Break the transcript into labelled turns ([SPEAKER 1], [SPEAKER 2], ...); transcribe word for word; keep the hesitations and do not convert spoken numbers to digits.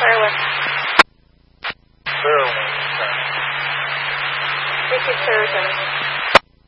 [SPEAKER 1] Fire one.
[SPEAKER 2] Zero one seven.
[SPEAKER 1] Three six zero seven.